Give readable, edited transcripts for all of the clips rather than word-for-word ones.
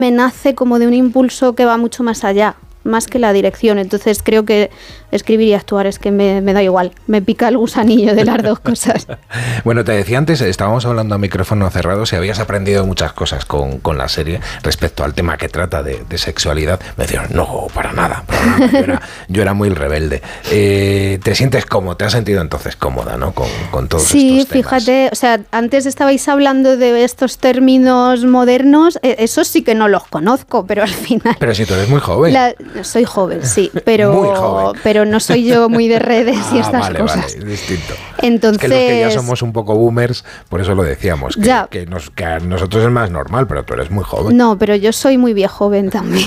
me nace como de un impulso que va mucho más allá, más que la dirección. Entonces creo que escribir y actuar es que me da igual, me pica el gusanillo de las dos cosas. Bueno, te decía antes, estábamos hablando a micrófono cerrado, si habías aprendido muchas cosas con la serie respecto al tema que trata de sexualidad. Me decían, no, para nada. Yo era muy rebelde. ¿Te sientes cómodo? ¿Te has sentido entonces cómoda, ¿no? con todos estos temas? Sí, fíjate, o sea, antes estabais hablando de estos términos modernos, esos sí que no los conozco, pero al final... Pero si tú eres muy joven. Soy joven, sí, pero, muy joven. Pero no soy yo muy de redes y estas cosas. Vale, distinto. Entonces, es que los que ya somos un poco boomers, por eso lo decíamos, que a nosotros es más normal, pero tú eres muy joven. No, pero yo soy muy viejoven también.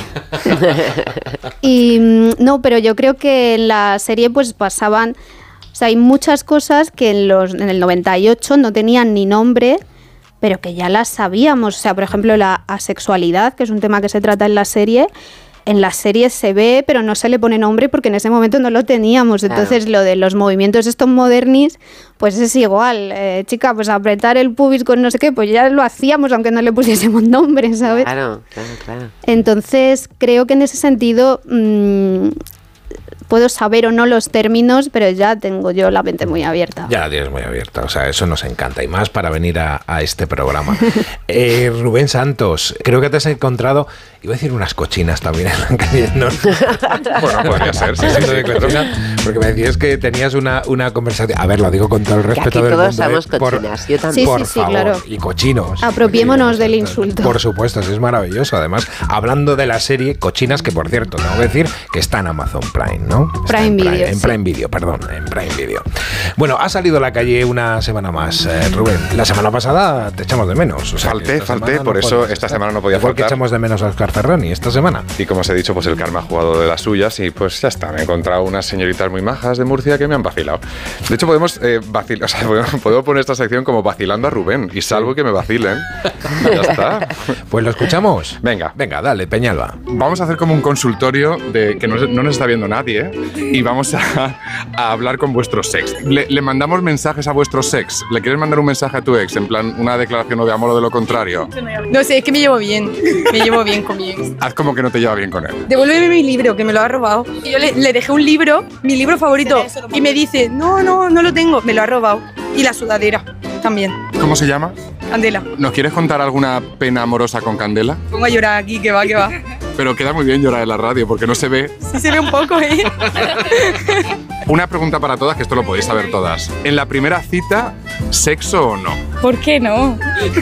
Y no, pero yo creo que en la serie pues pasaban, o sea, hay muchas cosas que en el 98 no tenían ni nombre, pero que ya las sabíamos. O sea, por ejemplo, la asexualidad, que es un tema que se trata en la serie se ve, pero no se le pone nombre porque en ese momento no lo teníamos. Entonces, lo de los movimientos estos modernis, pues es igual. Chica, pues apretar el pubis con no sé qué, pues ya lo hacíamos aunque no le pusiésemos nombre, ¿sabes? Claro. Entonces, creo que en ese sentido... puedo saber o no los términos, pero ya tengo yo la mente muy abierta. Ya la tienes muy abierta, o sea, eso nos encanta, y más para venir a este programa. Rubén Santos, creo que te has encontrado, iba a decir unas cochinas también, ¿no? Bueno, podría ser, sí, porque me decías que tenías una conversación, a ver, lo digo con todo el respeto del mundo. Todos somos cochinas, yo también. Por favor, claro. Y cochinos. Apropiémonos del insulto. Por supuesto, es maravilloso. Además, hablando de la serie Cochinas, que por cierto, tengo que decir que está en Amazon Prime, ¿no? Prime Video. En Prime Video, perdón, en Prime Video. Bueno, ha salido a la calle una semana más, Rubén. La semana pasada te echamos de menos. O sea, falté, por eso esta semana no podía faltar. Porque echamos de menos a Óscar Ferrani esta semana. Y como os he dicho, pues el karma ha jugado de las suyas y pues ya está. Me he encontrado unas señoritas muy majas de Murcia que me han vacilado. De hecho, podemos podemos poner esta sección como vacilando a Rubén y salvo que me vacilen. Ya está. Pues lo escuchamos. Venga, dale, Peñalba. Vamos a hacer como un consultorio de que no nos está viendo nadie, y vamos a hablar con vuestro sex. Le mandamos mensajes a vuestro sex. ¿Le quieres mandar un mensaje a tu ex? En plan, una declaración o de amor o de lo contrario. No sé, es que me llevo bien con mi ex. Haz como que no te lleva bien con él. Devuélveme mi libro, que me lo ha robado. Y yo le dejé un libro, mi libro favorito, y me dice, no lo tengo, me lo ha robado. Y la sudadera también. ¿Cómo se llama? Candela. ¿Nos quieres contar alguna pena amorosa con Candela? Pongo a llorar aquí, que va. Pero queda muy bien llorar en la radio, porque no se ve. Sí se ve un poco, ¿eh? Una pregunta para todas, que esto lo podéis saber todas. ¿En la primera cita, sexo o no? ¿Por qué no?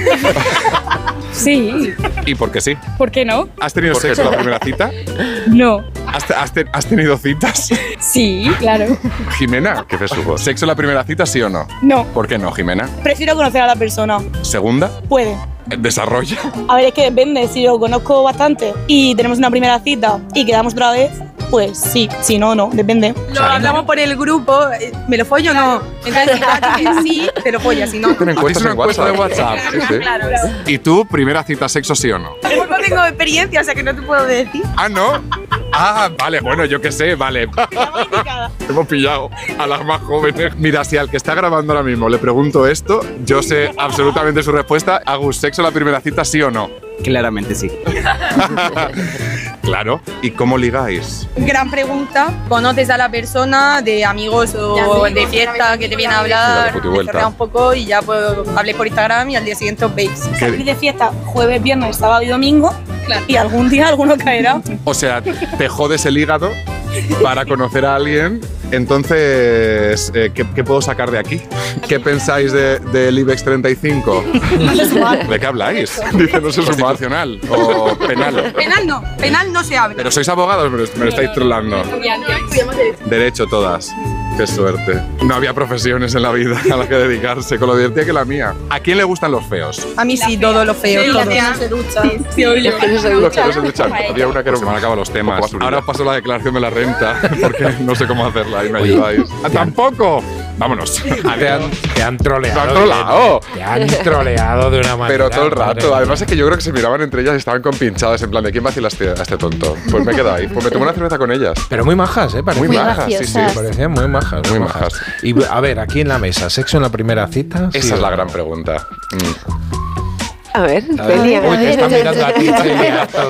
Sí. ¿Y por qué sí? ¿Por qué no? ¿Has tenido sexo en la primera cita? No. ¿Has tenido citas? Sí, claro. Jimena, ¿qué te supo? ¿Sexo en la primera cita, sí o no? No. ¿Por qué no, Jimena? Prefiero conocer a la persona. ¿Segunda? Puede. ¿Desarrolla? A ver, es que depende. Si lo conozco bastante y tenemos una primera cita y quedamos otra vez, pues sí. Si no, no. Depende. Lo hablamos por el grupo. ¿Me lo follo o no? Entonces, sí, te lo follas. Si no, ¿Tienen encuestas en WhatsApp? Sí. Claro. ¿Y tú, primera cita, sexo, sí o no? No tengo experiencia, o sea que no te puedo decir. ¿Ah, no? Ah, vale, bueno, yo qué sé, vale. Hemos pillado a las más jóvenes. Mira, si al que está grabando ahora mismo le pregunto esto, yo sé absolutamente su respuesta. ¿Agus, sexo en la primera cita, sí o no? Claramente sí. Claro. ¿Y cómo ligáis? Gran pregunta. ¿Conoces a la persona de amigos o de fiesta que te viene a hablar? Te un poco y ya pues, hablé por Instagram y al día siguiente os veis. Salir de fiesta jueves, viernes, sábado y domingo. Claro. Y algún día alguno caerá. O sea, te jodes el hígado para conocer a alguien. Entonces, ¿qué puedo sacar de aquí? ¿Qué pensáis del IBEX 35? ¿De qué habláis? Dice, no sé, constitucional o penal. Penal no se habla. Pero sois abogados, me lo estáis trolando. Derecho todas. Qué suerte. No había profesiones en la vida a las que dedicarse, con lo divertida que la mía. ¿A quién le gustan los feos? A mí sí, todos los feos. Sí, los que no se duchan. Sí, los que no se duchan. Había una que no se me han acabado los temas. Ahora os paso la declaración de la renta, porque no sé cómo hacerla y me ayudáis. ¡Tampoco! Vámonos. Te han troleado. ¡Te han troleado! Te han troleado de una manera. Pero todo el rato. Además es que yo creo que se miraban entre ellas y estaban compinchadas, en plan, ¿de quién vacila a este tonto? Pues me he quedado ahí. Pues me tomé una cerveza con ellas. Pero muy majas, ¿eh? Muy majas, sí. Parecían muy majas. Muy majas. Y a ver, aquí en la mesa, ¿sexo en la primera cita? Esa es la gran pregunta. A ver, Celia. Uy, te está mirando a ti, Celia.